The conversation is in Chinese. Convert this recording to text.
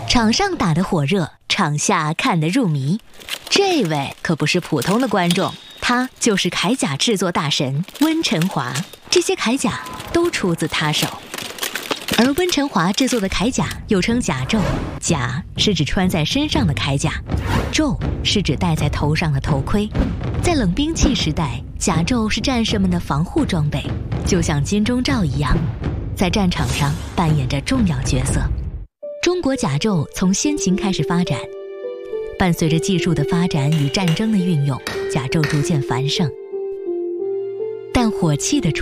场上打得火热，场下看得入迷。这位可不是普通的观众，他就是铠甲制作大神温晨华。这些铠甲都出自他手。而温晨华制作的铠甲又称甲胄，甲是指穿在身上的铠甲，胄是指戴在头上的头盔。在冷兵器时代，甲胄是战士们的防护装备，就像金钟罩一样，在战场上扮演着重要角色。中国甲胄从先秦开始发展，伴随着技术的发展与战争的运用，甲胄逐渐繁盛。但火器的